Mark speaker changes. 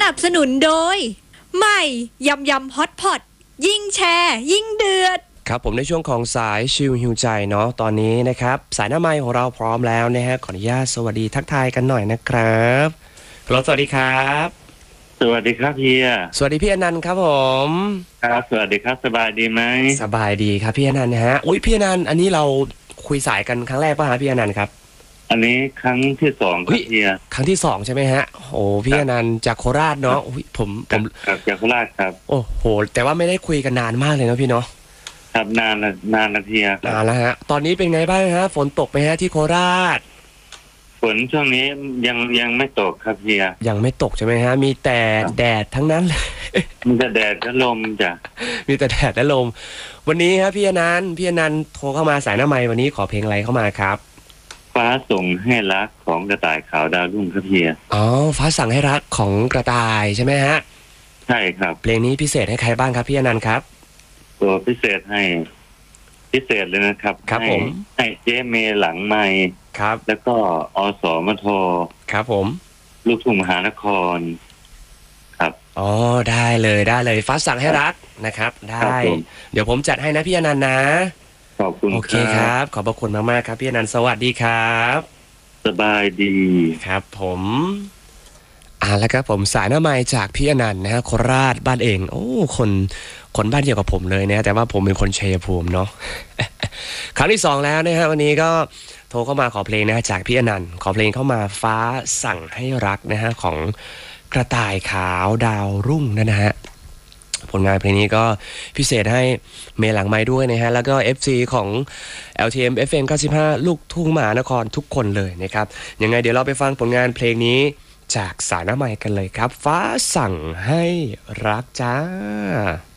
Speaker 1: นับสนุนโดยใหม่ยำยำฮอตพอตยิ่งแชร์ยิ่งเดือด
Speaker 2: ครับผมในช่วงของสายชิลฮิวใจเนาะตอนนี้นะครับสายหน้าไมค์ของเราพร้อมแล้วนะฮะขออนุญาตสวัสดีทักทายกันหน่อยนะครับสวัสดีครับ
Speaker 3: สวัสดีครับเฮีย
Speaker 2: สวัสดีพี่อนันต์ครับผม
Speaker 3: ครับสวัสดีครับสบายดีไหม
Speaker 2: สบายดีครับพี่อนันต์นะฮะอุ้ยพี่อนันต์อันนี้เราคุยสายกันครั้งแรกป่ะฮะพี่อนันต์ครับ
Speaker 3: อันนี้ครั้งที่สองครับเฮีย
Speaker 2: ครั้งที่สองใช่ไหมฮะโอ้พี่อนันต์จากโคราชเนาะผม
Speaker 3: จากโคราชครับ
Speaker 2: โอ้โหแต่ว่าไม่ได้คุยกันนานมากเลยนะพี่เนาะ
Speaker 3: ครับนานนะเฮีย
Speaker 2: นานแล้วฮะตอนนี้เป็นไงบ้างฮะฝนตกไหมฮะที่โคราช
Speaker 3: ฝนช่วงนี้ยังไม่ตกครับเฮีย
Speaker 2: ยังไม่ตกใช่ไหมฮะมีแต่แดดทั้งนั้นเลย
Speaker 3: มีแต่แดดและลมจ้ะ
Speaker 2: มีแต่แดดและลมวันนี้ครับพี่อนันต์โทรเข้ามาสายหน้าไมค์วันนี้ขอเพลงอะไรเข้ามาครับ
Speaker 3: ฟ้าส่งให้รักของกระต่ายขาวดาวรุ่งครับเฮีย
Speaker 2: อ๋อฟ้าสั่งให้รักของกระต่ายใช่ไหมฮะ
Speaker 3: ใช่ครับ
Speaker 2: เพลงนี้พิเศษให้ใครบ้างครับพี่อนันต์ครับ
Speaker 3: ตัวพิเศษให้พิเศษเลยนะครับ
Speaker 2: ครับผม
Speaker 3: ให้เจ๊เมหลังไมค์
Speaker 2: ครับ
Speaker 3: แล้วก็อสมท
Speaker 2: ครับผม
Speaker 3: ลูกทุ่งมหานครครับ
Speaker 2: อ๋อได้เลยฟ้าสั่งให้รักนะครับได้เดี๋ยวผมจัดให้นะพี่อนันต์นะ
Speaker 3: ขอบคุณ
Speaker 2: โอเคครับขอบพระคุณมากๆครับพี่อนันต์สวัสดีครับ
Speaker 3: สบายดี
Speaker 2: ครับผมแล้วครับผมสายหน้าไมค์จากพี่อนันต์นะฮะโคราชบ้านเองโอ้คนบ้านเดียวกับผมเลยนะแต่ว่าผมเป็นคนชัยภูมิเนาะ ครั้งที่สองแล้วนะฮะวันนี้ก็โทรเข้ามาขอเพลงนะฮะจากพี่อนันต์ขอเพลงเข้ามาฟ้าสั่งให้รักนะฮะของกระต่ายขาวดาวรุ่งนะฮะผลงานเพลงนี้ก็พิเศษให้เมย์หลังไม้ด้วยนะฮะแล้วก็ FC ของ LTM FM 95ลูกทุ่งมหานครทุกคนเลยนะครับยังไงเดี๋ยวเราไปฟังผลงานเพลงนี้จากสายหน้าไมค์กันเลยครับฟ้าสั่งให้รักจ้า